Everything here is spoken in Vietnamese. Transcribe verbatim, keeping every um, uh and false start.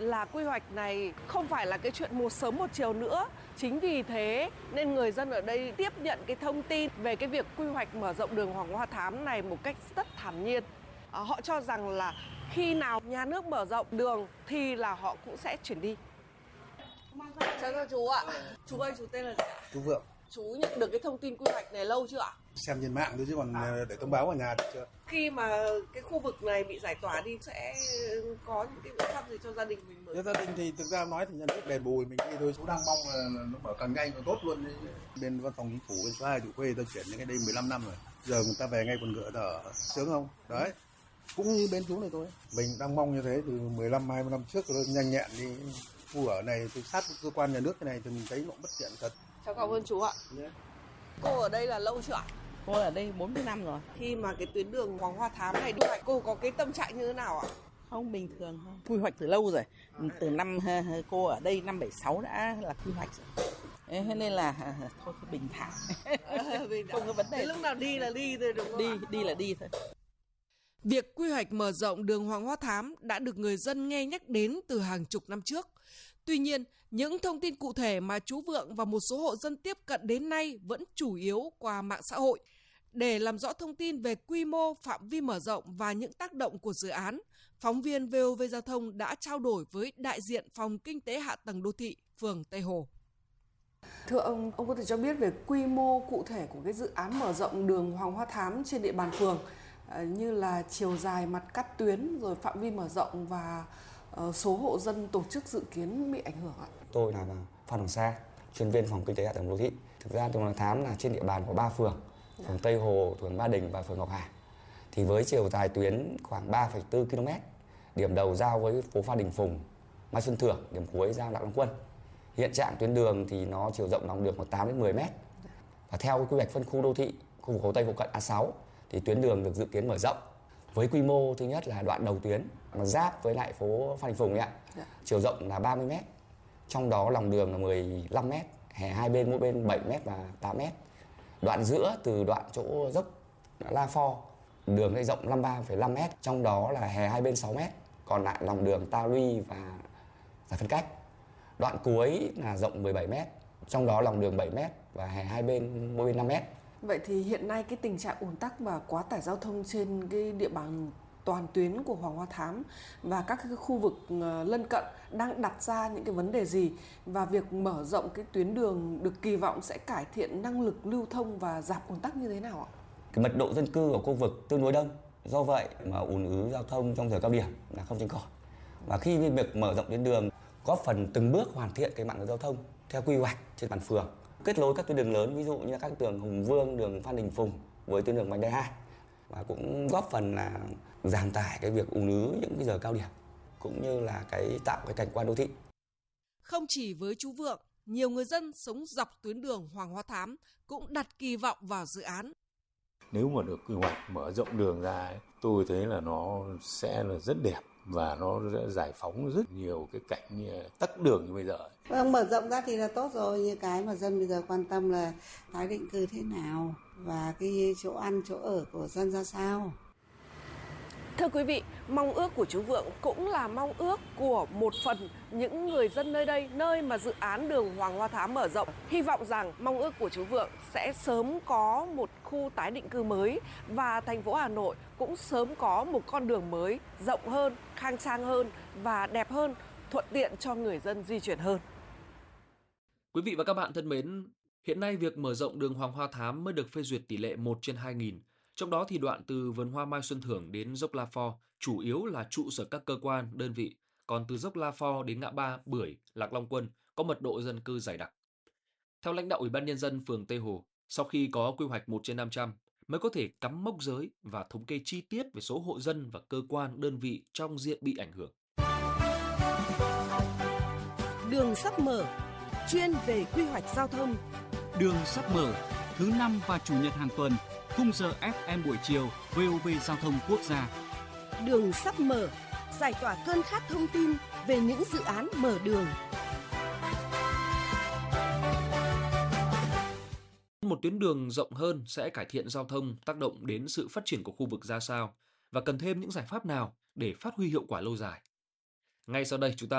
là quy hoạch này không phải là cái chuyện một sớm một chiều nữa. Chính vì thế nên người dân ở đây tiếp nhận cái thông tin về cái việc quy hoạch mở rộng đường Hoàng Hoa Thám này một cách rất thản nhiên. Họ cho rằng là khi nào nhà nước mở rộng đường thì là họ cũng sẽ chuyển đi. Chào chào chú ạ. Chú ơi, chú tên là gì ạ? Chú Vượng. Chú nhận được cái thông tin quy hoạch này lâu chưa ạ? Xem trên mạng thôi chứ còn à. để thông báo ở nhà được chưa? Khi mà cái khu vực này bị giải tỏa đi sẽ có những cái biện pháp gì cho gia đình mình mới? Cho gia đình thì thực ra nói thì nhà nước đền bù mình đi thôi. Chú đang mong là nó mở càng nhanh càng tốt luôn. Bên văn phòng chính phủ bên số hai chủ quê ta chuyển đến cái đây mười lăm năm rồi. Giờ người ta về ngay quần ngựa thở sướng không? Đấy. Cũng như bên chú này thôi. Mình đang mong như thế từ mười lăm hai mươi năm trước rồi nhanh nhẹn đi. Khu ở này từ sát cơ quan nhà nước cái này thì mình thấy nó bất tiện thật. Cháu cảm ơn chú ạ. Yeah. Cô ở đây là lâu chưa ạ? Cô ở đây bốn mươi năm rồi. Khi mà cái tuyến đường Hoàng Hoa Thám này đi lại, cô có cái tâm trạng như thế nào ạ? Không, bình thường thôi. Quy hoạch từ lâu rồi. Từ năm cô ở đây năm bảy sáu đã là quy hoạch rồi. Thế nên là thôi bình thản. Bình thản. Không có vấn đề. Thế lúc nào đi là đi thôi đúng không? Đi, đi là đi thôi. Việc quy hoạch mở rộng đường Hoàng Hoa Thám đã được người dân nghe nhắc đến từ hàng chục năm trước. Tuy nhiên, những thông tin cụ thể mà chú Vượng và một số hộ dân tiếp cận đến nay vẫn chủ yếu qua mạng xã hội. Để làm rõ thông tin về quy mô, phạm vi mở rộng và những tác động của dự án, phóng viên vê o vê Giao thông đã trao đổi với đại diện Phòng Kinh tế Hạ tầng Đô thị, phường Tây Hồ. Thưa ông, ông có thể cho biết về quy mô cụ thể của cái dự án mở rộng đường Hoàng Hoa Thám trên địa bàn phường, như là chiều dài, mặt cắt tuyến, rồi phạm vi mở rộng và số hộ dân tổ chức dự kiến bị ảnh hưởng ạ? Tôi là Phan Hồng Sa, chuyên viên Phòng Kinh tế Hạ tầng Đô thị. Thực ra đường Hoàng Hoa Thám là trên địa bàn của ba phường, phường Tây Hồ, phường Ba Đình và phường Ngọc Hà. Thì với chiều dài tuyến khoảng ba phẩy bốn ki lô mét, điểm đầu giao với phố Phan Đình Phùng, Mai Xuân Thưởng, điểm cuối giao Lạc Long Quân. Hiện trạng tuyến đường thì nó chiều rộng lòng đường khoảng tám đến mười mét. Và theo quy hoạch phân khu đô thị khu vực Hồ Tây Phụ Cận A sáu thì tuyến đường được dự kiến mở rộng với quy mô thứ nhất là đoạn đầu tuyến mà giáp với lại phố Phan Đình Phùng ấy ạ. Dạ. Chiều rộng là ba mươi mét, trong đó lòng đường là mười lăm mét, hè hai bên mỗi bên bảy mét và tám mét. Đoạn giữa từ đoạn chỗ dốc La Pho, đường đây rộng năm mươi ba phẩy năm mét, trong đó là hè hai bên sáu mét, còn lại lòng đường ta luy và giải phân cách. Đoạn cuối là rộng mười bảy mét, trong đó lòng đường bảy mét và hè hai bên mỗi bên năm mét. Vậy thì hiện nay cái tình trạng ùn tắc và quá tải giao thông trên cái địa bàn toàn tuyến của Hoàng Hoa Thám và các cái khu vực lân cận đang đặt ra những cái vấn đề gì, và việc mở rộng cái tuyến đường được kỳ vọng sẽ cải thiện năng lực lưu thông và giảm ùn tắc như thế nào ạ? Cái mật độ dân cư ở khu vực tương đối đông, do vậy mà ùn ứ giao thông trong giờ cao điểm là không tránh khỏi. Và khi việc mở rộng tuyến đường góp phần từng bước hoàn thiện cái mạng lưới giao thông theo quy hoạch trên bàn phường, kết nối các tuyến đường lớn, ví dụ như các đường Hùng Vương, đường Phan Đình Phùng với tuyến đường vành đai hai, và cũng góp phần là giảm tải cái việc ùn ứ những cái giờ cao điểm, cũng như là cái tạo cái cảnh quan đô thị. Không chỉ với chú Vượng, nhiều người dân sống dọc tuyến đường Hoàng Hoa Thám cũng đặt kỳ vọng vào dự án. Nếu mà được quy hoạch mở rộng đường ra ấy, tôi thấy là nó sẽ là rất đẹp và nó sẽ giải phóng rất nhiều cái cảnh như tắc đường như bây giờ. Vâng, mở rộng ra thì là tốt rồi, như cái mà dân bây giờ quan tâm là tái định cư thế nào và cái chỗ ăn chỗ ở của dân ra sao. Thưa quý vị, mong ước của chú Vượng cũng là mong ước của một phần những người dân nơi đây, nơi mà dự án đường Hoàng Hoa Thám mở rộng. Hy vọng rằng mong ước của chú Vượng sẽ sớm có một khu tái định cư mới và thành phố Hà Nội cũng sớm có một con đường mới rộng hơn, khang trang hơn và đẹp hơn, thuận tiện cho người dân di chuyển hơn. Quý vị và các bạn thân mến, hiện nay việc mở rộng đường Hoàng Hoa Thám mới được phê duyệt tỷ lệ một trên hai nghìn. Trong đó thì đoạn từ vườn hoa Mai Xuân Thưởng đến dốc La Pho chủ yếu là trụ sở các cơ quan, đơn vị, còn từ dốc La Pho đến ngã ba Bưởi, Lạc Long Quân có mật độ dân cư dày đặc. Theo lãnh đạo Ủy ban Nhân dân phường Tây Hồ, sau khi có quy hoạch một trên năm trăm mới có thể cắm mốc giới và thống kê chi tiết về số hộ dân và cơ quan, đơn vị trong diện bị ảnh hưởng. Đường sắp mở, chuyên về quy hoạch giao thông. Đường sắp mở, thứ năm và chủ nhật hàng tuần, khung giờ ép em buổi chiều, vê o vê Giao thông Quốc gia. Đường sắp mở, giải tỏa cơn khát thông tin về những dự án mở đường. Một tuyến đường rộng hơn sẽ cải thiện giao thông, tác động đến sự phát triển của khu vực ra sao và cần thêm những giải pháp nào để phát huy hiệu quả lâu dài. Ngay sau đây chúng ta